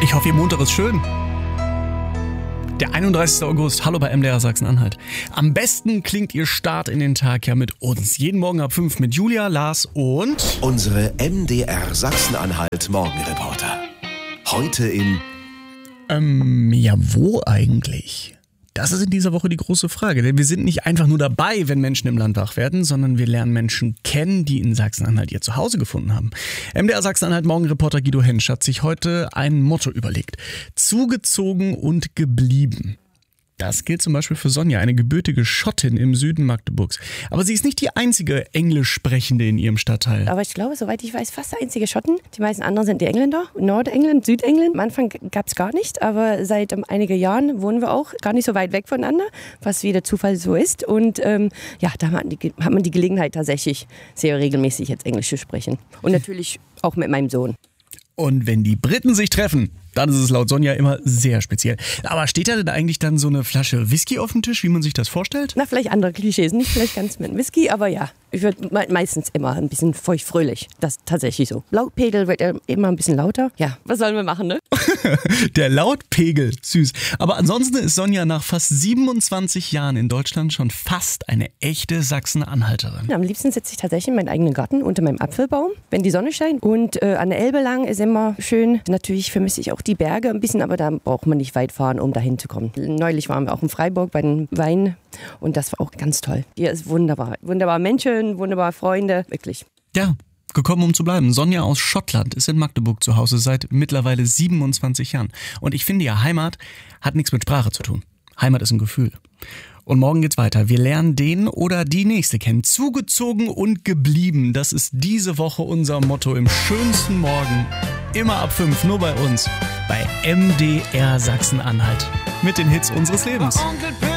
Ich hoffe, Ihr Montag ist schön. Der 31. August, hallo bei MDR Sachsen-Anhalt. Am besten klingt Ihr Start in den Tag ja mit uns. Jeden Morgen ab 5 mit Julia, Lars und... Unsere MDR Sachsen-Anhalt Morgenreporter. Heute in... Ja, wo eigentlich? Das ist in dieser Woche die große Frage, denn wir sind nicht einfach nur dabei, wenn Menschen im Land wach werden, sondern wir lernen Menschen kennen, die in Sachsen-Anhalt ihr Zuhause gefunden haben. MDR Sachsen-Anhalt Morgenreporter Guido Hensch hat sich heute ein Motto überlegt. Zugezogen und geblieben. Das gilt zum Beispiel für Sonja, eine gebürtige Schottin im Süden Magdeburgs. Aber sie ist nicht die einzige Englischsprechende in ihrem Stadtteil. Aber ich glaube, soweit ich weiß, fast der einzige Schotten. Die meisten anderen sind die Engländer. Nordengland, Südengland. Am Anfang gab es gar nicht, aber seit einigen Jahren wohnen wir auch gar nicht so weit weg voneinander, was wie der Zufall so ist. Und da hat man die Gelegenheit tatsächlich sehr regelmäßig jetzt Englisch zu sprechen. Und natürlich auch mit meinem Sohn. Und wenn die Briten sich treffen, dann ist es laut Sonja immer sehr speziell. Aber steht da denn eigentlich dann so eine Flasche Whisky auf dem Tisch, wie man sich das vorstellt? Na, vielleicht andere Klischees, nicht vielleicht ganz mit Whisky, aber ja, ich würde meistens immer ein bisschen feuchtfröhlich. Das ist tatsächlich so. Lautpegel wird immer ein bisschen lauter. Ja, was sollen wir machen, ne? Der Lautpegel, süß. Aber ansonsten ist Sonja nach fast 27 Jahren in Deutschland schon fast eine echte Sachsen-Anhalterin. Ja, am liebsten sitze ich tatsächlich in meinem eigenen Garten unter meinem Apfelbaum, wenn die Sonne scheint. Und an der Elbe lang ist immer schön. Natürlich vermisse ich auch die Berge ein bisschen, aber da braucht man nicht weit fahren, um dahin zu kommen. Neulich waren wir auch in Freiburg bei den Weinen und das war auch ganz toll. Hier ist wunderbar. Wunderbare Menschen, wunderbare Freunde, wirklich. Ja, gekommen, um zu bleiben. Sonja aus Schottland ist in Magdeburg zu Hause seit mittlerweile 27 Jahren. Und ich finde ja, Heimat hat nichts mit Sprache zu tun. Heimat ist ein Gefühl. Und morgen geht's weiter. Wir lernen den oder die Nächste kennen. Zugezogen und geblieben. Das ist diese Woche unser Motto im schönsten Morgen. Immer ab 5, nur bei uns. Bei MDR Sachsen-Anhalt. Mit den Hits unseres Lebens.